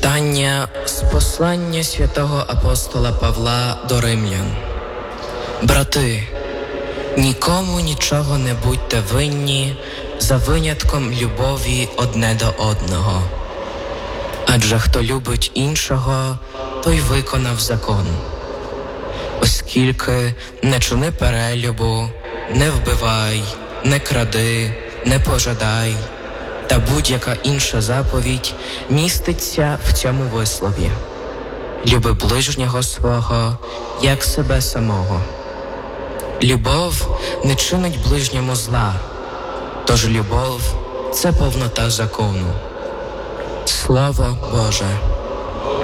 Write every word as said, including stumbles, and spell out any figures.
Читання з послання святого апостола Павла до римлян. Брати, нікому нічого не будьте винні за винятком любові одне до одного. Адже хто любить іншого, той виконав закон. Оскільки не чини перелюбу, не вбивай, не кради, не пожадай, та будь-яка інша заповідь міститься в цьому вислові: люби ближнього свого, як себе самого. Любов не чинить ближньому зла, тож любов – це повнота закону. Слово Боже.